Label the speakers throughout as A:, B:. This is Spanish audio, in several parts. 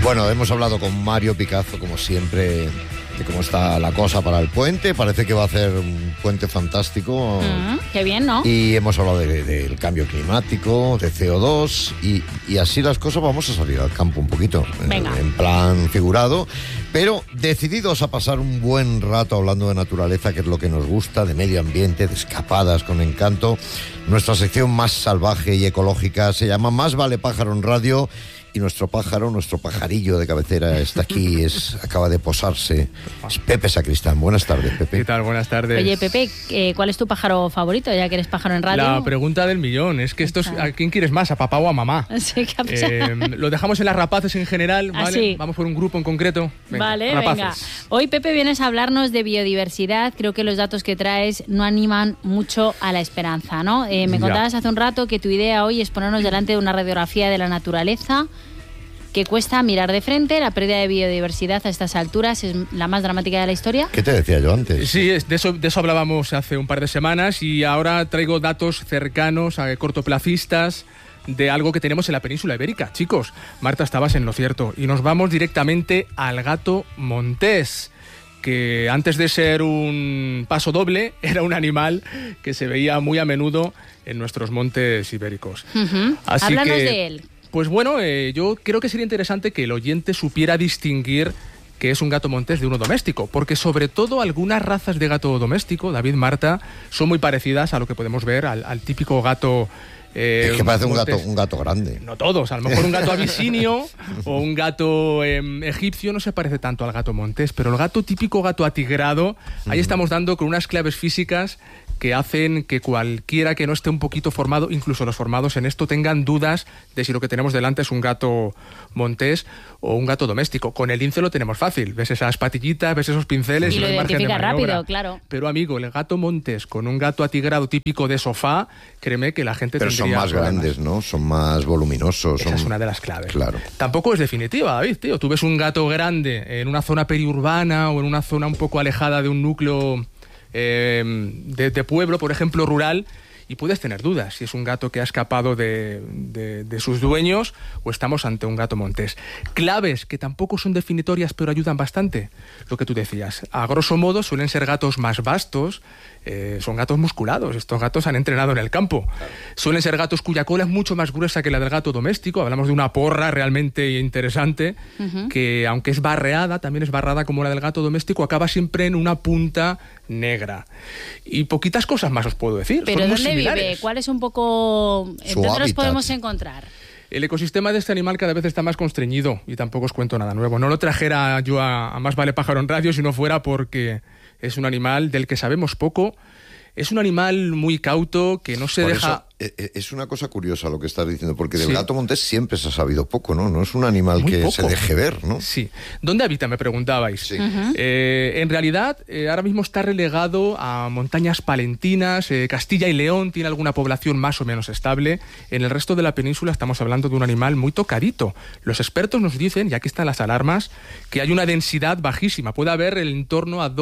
A: Bueno, hemos hablado con Mario Picazo, como siempre, de cómo está la cosa para el puente. Parece que va a ser un puente fantástico.
B: Qué bien, ¿no?
A: Y hemos hablado del cambio climático, de CO2, y así las cosas. Vamos a salir al campo un poquito, en plan figurado, pero decididos a pasar un buen rato hablando de naturaleza, que es lo que nos gusta, de medio ambiente, de escapadas con encanto. Nuestra sección más salvaje y ecológica se llama Más vale pájaro en radio. Y nuestro pajarillo de cabecera está aquí, acaba de posarse. Es Pepe Sacristán. Buenas tardes, Pepe.
C: ¿Qué tal? Buenas tardes.
B: Oye, Pepe, ¿cuál es tu pájaro favorito, ya que eres pájaro en radio?
C: La pregunta del millón. Es que esto es, ¿a quién quieres más? ¿A papá o a mamá?
B: Sí,
C: lo dejamos en las rapaces en general, ¿vale?
B: Sí.
C: Vamos por un grupo en concreto. Venga, rapaces.
B: Venga. Hoy, Pepe, vienes a hablarnos de biodiversidad. Creo que los datos que traes no animan mucho a la esperanza, ¿no? Me contabas hace un rato que tu idea hoy es ponernos delante de una radiografía de la naturaleza que cuesta mirar de frente. La pérdida de biodiversidad a estas alturas es la más dramática de la historia.
A: ¿Qué te decía yo antes?
C: Sí, de eso hablábamos hace un par de semanas y ahora traigo datos cercanos, cortoplacistas, de algo que tenemos en la península ibérica. Chicos, Marta, estabas en lo cierto. Y nos vamos directamente al gato montés, que antes de ser un paso doble, era un animal que se veía muy a menudo en nuestros montes ibéricos. Así
B: Háblanos
C: que,
B: de él.
C: Pues bueno, yo creo que sería interesante que el oyente supiera distinguir qué es un gato montés de uno doméstico, porque sobre todo algunas razas de gato doméstico, David, Marta, son muy parecidas a lo que podemos ver al típico gato.
A: Es que parece un gato grande.
C: No todos, a lo mejor un gato abisinio o un gato egipcio no se parece tanto al gato montés, pero el típico gato atigrado, ahí estamos dando con unas claves físicas que hacen que cualquiera que no esté un poquito formado, incluso los formados en esto, tengan dudas de si lo que tenemos delante es un gato montés o un gato doméstico. Con el lince lo tenemos fácil, ves esas patillitas, ves esos pinceles
B: y lo identifica rápido, claro.
C: Pero amigo, el gato montés con un gato atigrado típico de sofá, créeme que la gente tendría
A: son más
C: problemas.
A: grandes, ¿no? Son más voluminosos.
C: Esa es una de las claves.
A: Claro.
C: Tampoco es definitiva, David, tío. Tú ves un gato grande en una zona periurbana o en una zona un poco alejada de un núcleo de pueblo, por ejemplo, rural, y puedes tener dudas si es un gato que ha escapado de sus dueños o estamos ante un gato montés. Claves que tampoco son definitorias pero ayudan bastante. Lo que tú decías, a grosso modo suelen ser gatos más vastos, son gatos musculados, estos gatos han entrenado en el campo. Suelen ser gatos cuya cola es mucho más gruesa que la del gato doméstico, hablamos de una porra realmente interesante, que aunque es barreada, también es barrada como la del gato doméstico, acaba siempre en una punta negra. Y poquitas cosas más os puedo decir.
B: ¿Pero
C: son muy
B: dónde
C: similares.
B: vive? ¿Cuál es un poco... ¿Dónde los podemos encontrar?
C: El ecosistema de este animal cada vez está más constreñido y tampoco os cuento nada nuevo. No lo trajera yo a Más vale pájaro en radio si no fuera porque es un animal del que sabemos poco. Es un animal muy cauto que no se
A: Por
C: deja...
A: Eso, es una cosa curiosa lo que estás diciendo, porque del gato montés siempre se ha sabido poco, ¿no? No es un animal muy que poco. Se deje ver, ¿no?
C: Sí. ¿Dónde habita? Me preguntabais.
A: Sí.
C: En realidad, ahora mismo está relegado a montañas palentinas. Castilla y León tiene alguna población más o menos estable. En el resto de la península estamos hablando de un animal muy tocadito. Los expertos nos dicen, y aquí están las alarmas, que hay una densidad bajísima. Puede haber en torno a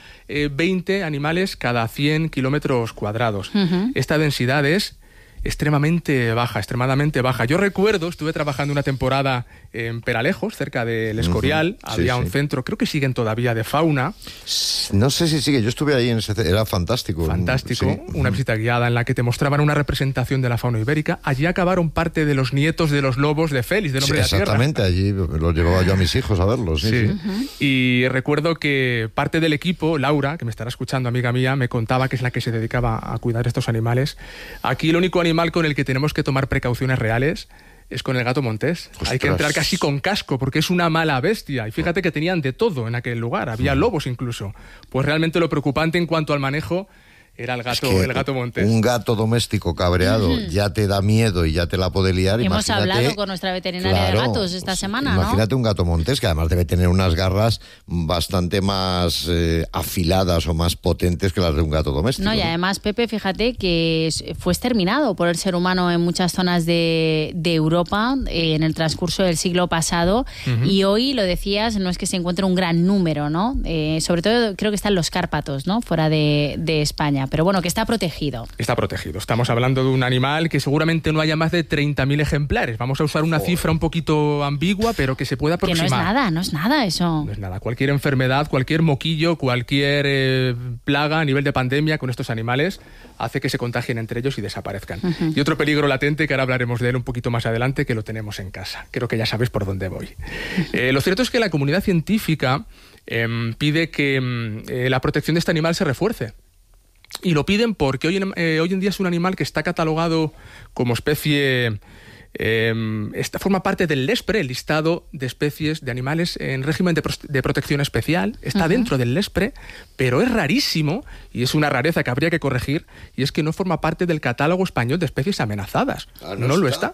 C: 20 animales cada 100 kilómetros cuadrados. Esta densidad es extremadamente baja. Yo recuerdo, estuve trabajando una temporada en Peralejos, cerca del Escorial, había un centro, creo que siguen todavía, de fauna.
A: No sé si sigue, yo estuve ahí en ese era fantástico.
C: Fantástico, una visita guiada en la que te mostraban una representación de la fauna ibérica. Allí acabaron parte de los nietos de los lobos de Félix, del Hombre de la Tierra.
A: Exactamente, allí los llevaba yo a mis hijos a verlos.
C: Y recuerdo que parte del equipo, Laura, que me estará escuchando, amiga mía, me contaba que es la que se dedicaba a cuidar estos animales. Aquí el único animal con el que tenemos que tomar precauciones reales es con el gato montés.
A: Ostras.
C: Hay que entrar casi con casco porque es una mala bestia. Y fíjate que tenían de todo en aquel lugar. Había lobos incluso. Pues realmente lo preocupante en cuanto al manejo era el gato montés.
A: Un gato doméstico cabreado ya te da miedo y ya te la puede liar.
B: Hemos hablado con nuestra veterinaria de gatos esta semana, ¿no?
A: Imagínate un gato montés que además debe tener unas garras bastante más afiladas o más potentes que las de un gato doméstico.
B: No, y además, Pepe, fíjate que fue exterminado por el ser humano en muchas zonas de Europa en el transcurso del siglo pasado y hoy, lo decías, no es que se encuentre un gran número, ¿no? Sobre todo creo que están los Cárpatos, ¿no? Fuera de España. pero bueno, que está protegido.
C: Está protegido. Estamos hablando de un animal que seguramente no haya más de 30.000 ejemplares. Vamos a usar una cifra un poquito ambigua, pero que se puede aproximar.
B: Que no es nada eso.
C: No es nada. Cualquier enfermedad, cualquier moquillo, cualquier plaga a nivel de pandemia con estos animales hace que se contagien entre ellos y desaparezcan. Y otro peligro latente, que ahora hablaremos de él un poquito más adelante, que lo tenemos en casa. Creo que ya sabéis por dónde voy. Lo cierto es que la comunidad científica pide que la protección de este animal se refuerce. Y lo piden porque hoy en día es un animal que está catalogado como especie... forma parte del LESPRE, el listado de especies de animales en régimen de protección especial. Está dentro del LESPRE, pero es rarísimo, y es una rareza que habría que corregir, y es que no forma parte del catálogo español de especies amenazadas. No lo está.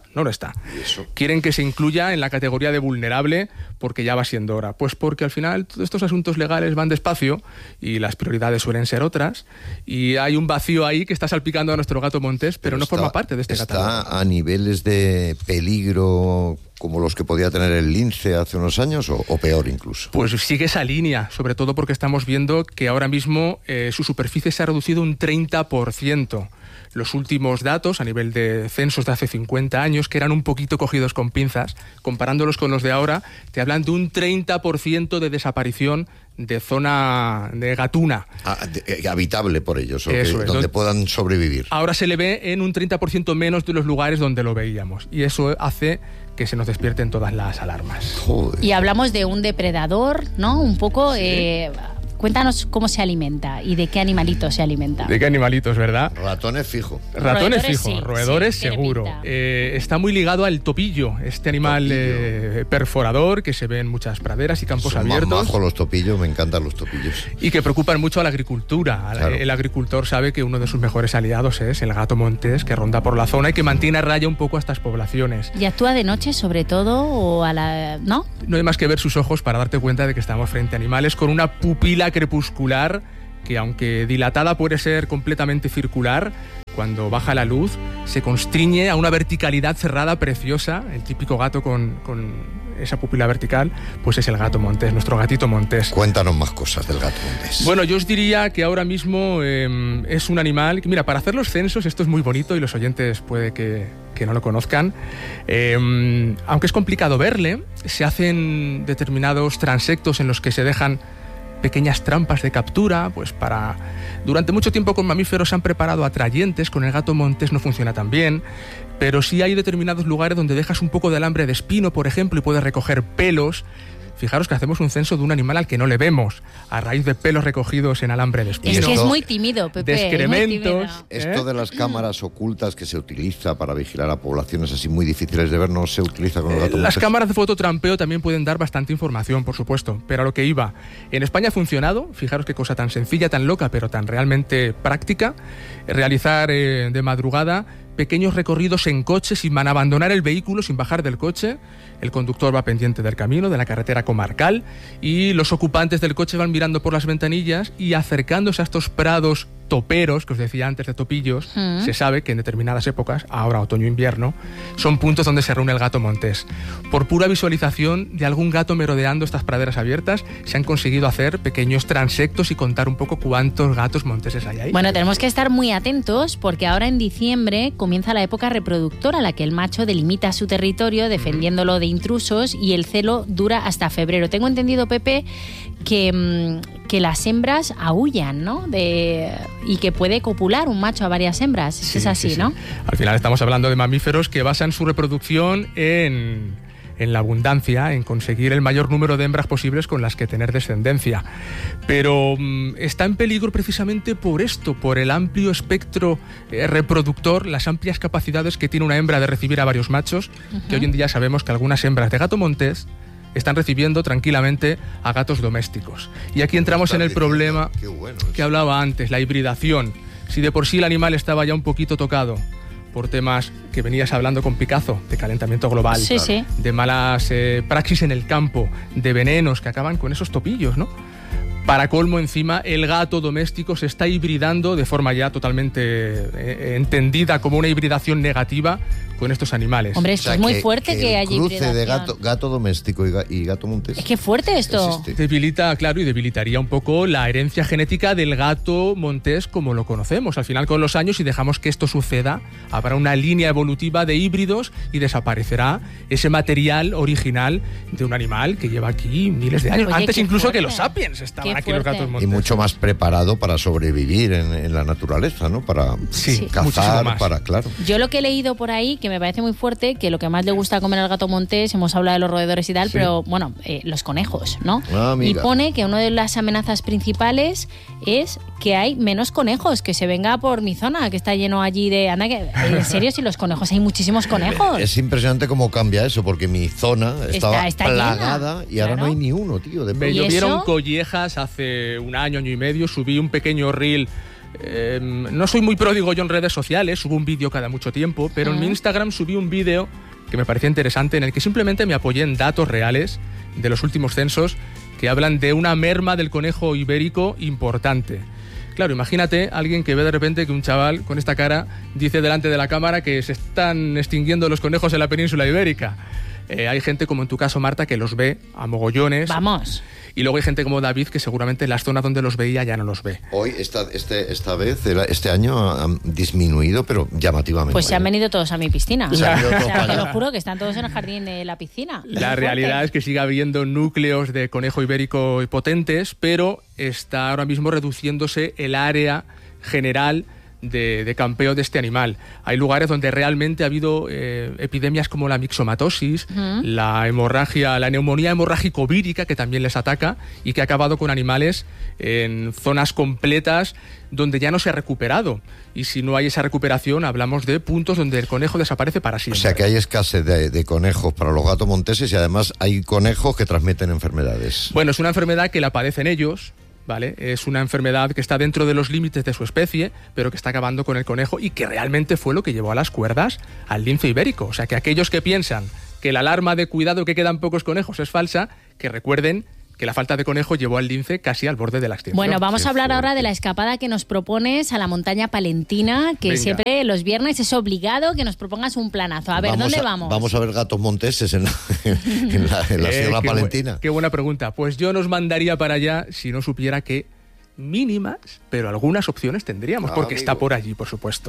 C: Quieren que se incluya en la categoría de vulnerable, porque ya va siendo hora. Pues porque al final todos estos asuntos legales van despacio y las prioridades suelen ser otras, y hay un vacío ahí que está salpicando a nuestro gato montés, pero no forma parte de este catálogo.
A: ¿Está a niveles de peligro como los que podía tener el lince hace unos años o peor incluso?
C: Pues sigue esa línea, sobre todo porque estamos viendo que ahora mismo su superficie se ha reducido un 30%. Los últimos datos a nivel de censos de hace 50 años, que eran un poquito cogidos con pinzas, comparándolos con los de ahora, te hablan de un 30% de desaparición de zona de gatuna.
A: Habitable por ellos, donde puedan sobrevivir.
C: Ahora se le ve en un 30% menos de los lugares donde lo veíamos, y eso hace que se nos despierten todas las alarmas.
B: Joder. Y hablamos de un depredador, ¿no? Un poco...
C: Sí.
B: Cuéntanos cómo se alimenta y de qué animalitos se alimenta.
C: ¿De qué animalitos, verdad?
A: Ratones fijo.
C: Roedores seguro. Está muy ligado al topillo, este animal perforador que se ve en muchas praderas y campos abiertos.
A: Son más majos los topillos, me encantan los topillos.
C: Y que preocupan mucho a la agricultura. Claro. El agricultor sabe que uno de sus mejores aliados es el gato montés, que ronda por la zona y que mantiene a raya un poco a estas poblaciones.
B: ¿Y actúa de noche sobre todo o no?
C: No hay más que ver sus ojos para darte cuenta de que estamos frente a animales con una pupila crepuscular que, aunque dilatada, puede ser completamente circular. Cuando baja la luz se constriñe a una verticalidad cerrada preciosa. El típico gato con esa pupila vertical, pues es el gato montés, nuestro gatito montés.
A: Cuéntanos más cosas del gato montés.
C: Bueno, yo os diría que ahora mismo es un animal que, mira, para hacer los censos, esto es muy bonito y los oyentes puede que no lo conozcan, aunque es complicado verle, se hacen determinados transectos en los que se dejan pequeñas trampas de captura, pues para... Durante mucho tiempo con mamíferos se han preparado atrayentes, con el gato montés no funciona tan bien, pero sí hay determinados lugares donde dejas un poco de alambre de espino, por ejemplo, y puedes recoger pelos. Fijaros que hacemos un censo de un animal al que no le vemos, a raíz de pelos recogidos en alambre de espino.
B: Es que es muy tímido, Pepe.
C: De excrementos.
A: Esto de las cámaras ocultas que se utiliza para vigilar a poblaciones así muy difíciles de ver, ¿no se utiliza con el gato montés?
C: Las cámaras de fototrampeo también pueden dar bastante información, por supuesto, pero a lo que iba. En España ha funcionado, fijaros qué cosa tan sencilla, tan loca, pero tan realmente práctica, realizar de madrugada pequeños recorridos en coche sin abandonar el vehículo, sin bajar del coche. El conductor va pendiente del camino, de la carretera comarcal, y los ocupantes del coche van mirando por las ventanillas y acercándose a estos prados toperos, que os decía antes, de topillos. Se sabe que en determinadas épocas, ahora otoño-invierno, son puntos donde se reúne el gato montés. Por pura visualización de algún gato merodeando estas praderas abiertas, se han conseguido hacer pequeños transectos y contar un poco cuántos gatos monteses hay ahí.
B: Bueno, tenemos que estar muy atentos porque ahora en diciembre comienza la época reproductora, la que el macho delimita su territorio defendiéndolo de intrusos, y el celo dura hasta febrero. Tengo entendido, Pepe, que las hembras aúllan, ¿no? Y que puede copular un macho a varias hembras. Sí, es así, sí, ¿no?
C: Al final estamos hablando de mamíferos que basan su reproducción en la abundancia, en conseguir el mayor número de hembras posibles con las que tener descendencia. Pero está en peligro precisamente por esto, por el amplio espectro reproductor, las amplias capacidades que tiene una hembra de recibir a varios machos, que hoy en día sabemos que algunas hembras de gato montés están recibiendo tranquilamente a gatos domésticos. Y aquí entramos en el problema que hablaba antes, la hibridación. Si de por sí el animal estaba ya un poquito tocado por temas que venías hablando con Picazo, de calentamiento global, de malas praxis en el campo, de venenos que acaban con esos topillos, ¿no? Para colmo, encima, el gato doméstico se está hibridando de forma ya totalmente entendida como una hibridación negativa con estos animales.
B: Hombre, esto es muy fuerte que haya
A: cruce
B: hibridación.
A: de gato doméstico y gato montés.
B: Es que fuerte esto.
C: Debilita, claro, y debilitaría un poco la herencia genética del gato montés como lo conocemos. Al final, con los años, si dejamos que esto suceda, habrá una línea evolutiva de híbridos y desaparecerá ese material original de un animal que lleva aquí miles de años.
B: Oye,
C: antes incluso
B: fuerte.
C: que los sapiens estaban aquí los gatos montés.
A: Y mucho más preparado para sobrevivir en la naturaleza, ¿no? Para cazar, claro.
B: Yo lo que he leído por ahí, que me parece muy fuerte, que lo que más le gusta comer al gato montés, hemos hablado de los roedores y tal, pero bueno, los conejos, ¿no? Y pone que una de las amenazas principales es que hay menos conejos, que se venga por mi zona, que está lleno allí de... Anda, que, en serio, si los conejos, hay muchísimos conejos.
A: Es impresionante cómo cambia eso, porque mi zona estaba plagada llena, y ahora no hay ni uno, tío.
C: Me llovieron collejas hace un año y medio, subí un pequeño reel. No soy muy pródigo yo en redes sociales, subo un vídeo cada mucho tiempo, pero en mi Instagram subí un vídeo que me parecía interesante, en el que simplemente me apoyé en datos reales de los últimos censos que hablan de una merma del conejo ibérico importante. Claro, imagínate alguien que ve de repente que un chaval con esta cara dice delante de la cámara que se están extinguiendo los conejos en la península ibérica. Hay gente como en tu caso, Marta, que los ve a mogollones.
B: Vamos.
C: Y luego hay gente como David que seguramente en las zonas donde los veía ya no los ve.
A: Hoy, esta vez, este año han disminuido, pero llamativamente.
B: Pues se han venido todos a mi piscina.
A: Se han ido todos para
B: te lo
A: allá.
B: juro que están todos en el jardín de la piscina.
C: La realidad es que sigue habiendo núcleos de conejo ibérico potentes, pero está ahora mismo reduciéndose el área general de campeo de este animal. Hay lugares donde realmente ha habido epidemias como la mixomatosis, la hemorragia, la neumonía hemorrágico-vírica, que también les ataca y que ha acabado con animales en zonas completas donde ya no se ha recuperado. Y si no hay esa recuperación, hablamos de puntos donde el conejo desaparece para siempre.
A: O sea que hay escasez de conejos para los gatos monteses y además hay conejos que transmiten enfermedades.
C: Bueno, es una enfermedad que la padecen ellos, ¿vale? Es una enfermedad que está dentro de los límites de su especie, pero que está acabando con el conejo y que realmente fue lo que llevó a las cuerdas al lince ibérico. O sea, que aquellos que piensan que la alarma de cuidado que quedan pocos conejos es falsa, que recuerden que la falta de conejo llevó al lince casi al borde de la extinción.
B: Bueno, vamos a hablar ahora de la escapada que nos propones a la montaña palentina, que Venga. Siempre los viernes es obligado que nos propongas un planazo. A ver, ¿dónde vamos?
A: Vamos a ver gatos monteses en la Sierra Palentina.
C: Qué buena pregunta. Pues yo nos mandaría para allá si no supiera que mínimas, pero algunas opciones tendríamos, porque está por allí, por supuesto.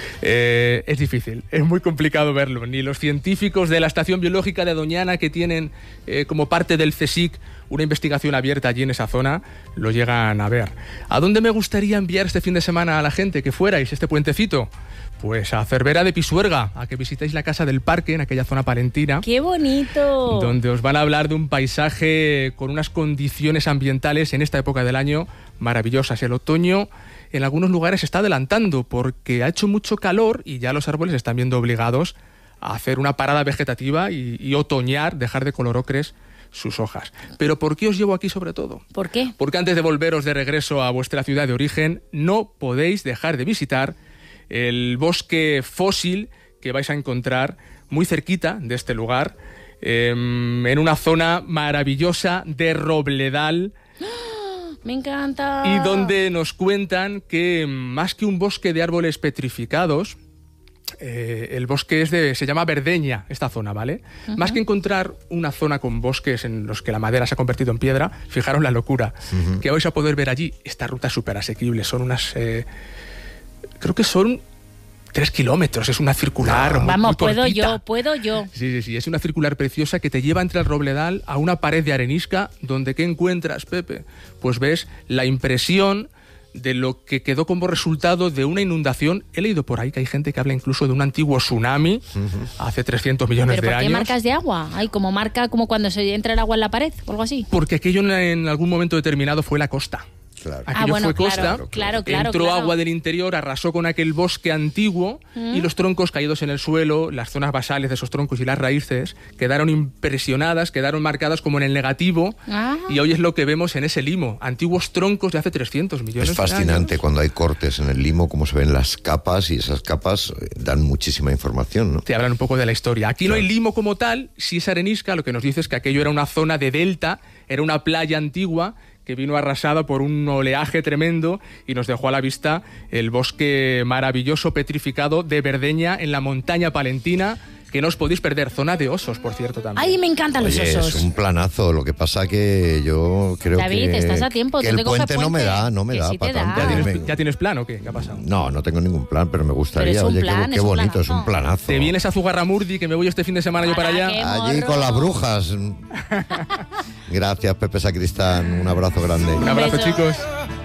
C: Es difícil, es muy complicado verlo. Ni los científicos de la Estación Biológica de Doñana, que tienen como parte del CSIC una investigación abierta allí en esa zona, lo llegan a ver. ¿A dónde me gustaría enviar este fin de semana a la gente que fuerais este puentecito? Pues a Cervera de Pisuerga, a que visitéis la Casa del Parque en aquella zona palentina.
B: ¡Qué bonito!
C: Donde os van a hablar de un paisaje con unas condiciones ambientales en esta época del año maravillosas. El otoño en algunos lugares se está adelantando porque ha hecho mucho calor y ya los árboles están viendo obligados a hacer una parada vegetativa y otoñar, dejar de color ocres sus hojas. ¿Pero por qué os llevo aquí sobre todo?
B: ¿Por qué?
C: Porque antes de volveros de regreso a vuestra ciudad de origen, no podéis dejar de visitar el bosque fósil que vais a encontrar muy cerquita de este lugar, en una zona maravillosa de robledal.
B: ¡Me encanta!
C: Y donde nos cuentan que más que un bosque de árboles petrificados, el bosque se llama Verdeña, esta zona, ¿vale? Más que encontrar una zona con bosques en los que la madera se ha convertido en piedra, fijaros la locura que vais a poder ver allí. Esta ruta es súper asequible, son unas... creo que son 3 kilómetros, es una circular.
B: Vamos,
C: muy
B: puedo yo.
C: Sí, es una circular preciosa que te lleva entre el robledal a una pared de arenisca donde ¿qué encuentras, Pepe? Pues ves la impresión de lo que quedó como resultado de una inundación. He leído por ahí que hay gente que habla incluso de un antiguo tsunami hace 300 millones de años.
B: ¿Pero por qué marcas de agua? Hay como marca como cuando se entra el agua en la pared o algo así.
C: Porque aquello en algún momento determinado fue la costa.
A: Claro.
C: Aquello fue costa,
B: claro.
C: entró agua del interior, arrasó con aquel bosque antiguo y los troncos caídos en el suelo, las zonas basales de esos troncos y las raíces quedaron impresionadas, quedaron marcadas como en el negativo y hoy es lo que vemos en ese limo, antiguos troncos de hace 300 millones de años.
A: Es fascinante cuando hay cortes en el limo, cómo se ven las capas y esas capas dan muchísima información, ¿no?
C: Te hablan un poco de la historia. Aquí no hay limo como tal, sí es arenisca, lo que nos dice es que aquello era una zona de delta, era una playa antigua que vino arrasada por un oleaje tremendo y nos dejó a la vista el bosque maravilloso petrificado de Verdeña en la montaña palentina, que no os podéis perder. Zona de osos, por cierto, también.
B: ¡Ay, me encantan los osos!
A: Es un planazo. Lo que pasa que yo creo
B: David, estás a tiempo.
A: que el puente no me da
B: sí
A: para tanto.
C: ¿Ya tienes plan o qué? ¿Qué ha pasado?
A: No tengo ningún plan, pero me gustaría.
B: Pero
A: Oye,
B: plan,
A: qué bonito, es un planazo.
C: ¿Te vienes a Zugarramurdi, que me voy este fin de semana yo para allá?
A: Allí con las brujas. Gracias, Pepe Sacristán. Un abrazo grande.
C: Un abrazo, chicos.